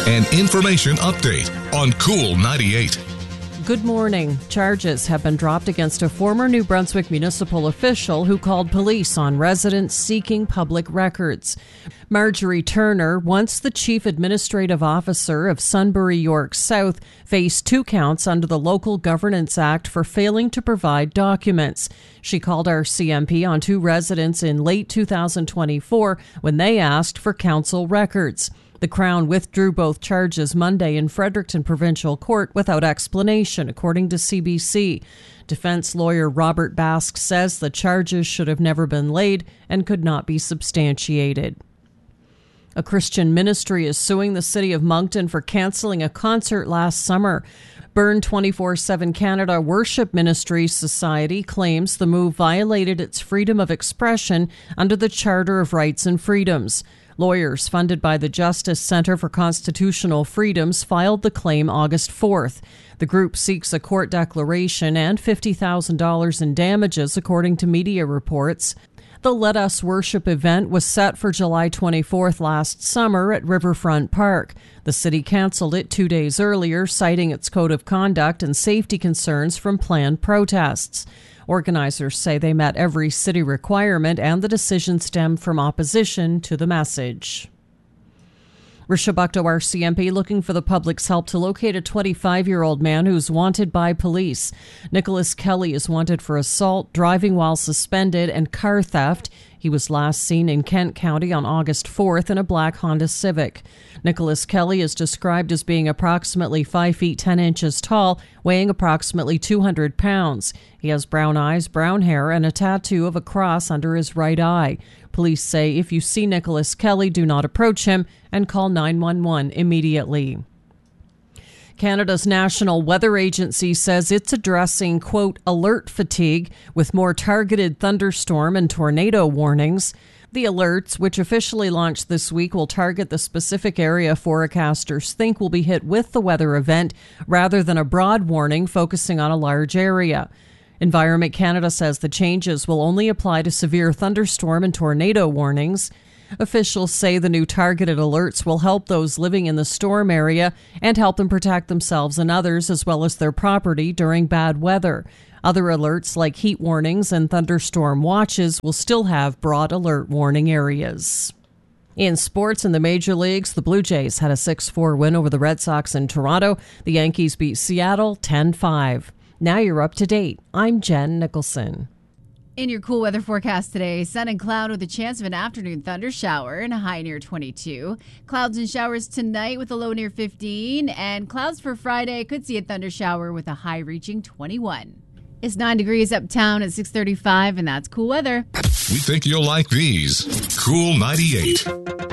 An information update on Cool 98. Good morning. Charges have been dropped against a former New Brunswick municipal official who called police on residents seeking public records. Marjorie Turner, once the chief administrative officer of Sunbury York South, faced 2 counts under the Local Governance Act for failing to provide documents. She called RCMP on 2 residents in late 2024 when they asked for council records. The Crown withdrew both charges Monday in Fredericton Provincial Court without explanation, according to CBC. Defense lawyer Robert Bask says the charges should have never been laid and could not be substantiated. A Christian ministry is suing the city of Moncton for cancelling a concert last summer. Burn 24/7 Canada Worship Ministries Society claims the move violated its freedom of expression under the Charter of Rights and Freedoms. Lawyers funded by the Justice Centre for Constitutional Freedoms filed the claim August 4th. The group seeks a court declaration and $50,000 in damages, according to media reports. The Let Us Worship event was set for July 24th last summer at Riverfront Park. The city cancelled it 2 days earlier, citing its code of conduct and safety concerns from planned protests. Organizers say they met every city requirement and the decision stemmed from opposition to the message. Rishabukto RCMP looking for the public's help to locate a 25-year-old man who's wanted by police. Nicholas Kelly is wanted for assault, driving while suspended, and car theft. He was last seen in Kent County on August 4th in a black Honda Civic. Nicholas Kelly is described as being approximately 5 feet 10 inches tall, weighing approximately 200 pounds. He has brown eyes, brown hair, and a tattoo of a cross under his right eye. Police say if you see Nicholas Kelly, do not approach him and call 911 immediately. Canada's National Weather Agency says it's addressing, quote, alert fatigue with more targeted thunderstorm and tornado warnings. The alerts, which officially launched this week, will target the specific area forecasters think will be hit with the weather event rather than a broad warning focusing on a large area. Environment Canada says the changes will only apply to severe thunderstorm and tornado warnings. Officials say the new targeted alerts will help those living in the storm area and help them protect themselves and others as well as their property during bad weather. Other alerts like heat warnings and thunderstorm watches will still have broad alert warning areas. In sports in the major leagues, the Blue Jays had a 6-4 win over the Red Sox in Toronto. The Yankees beat Seattle 10-5. Now you're up to date. I'm Jen Nicholson. In your cool weather forecast today, sun and cloud with a chance of an afternoon thunder shower and a high near 22. Clouds and showers tonight with a low near 15. And clouds for Friday, could see a thunder shower with a high reaching 21. It's 9 degrees uptown at 6:35, and that's cool weather. We think you'll like these. Cool 98.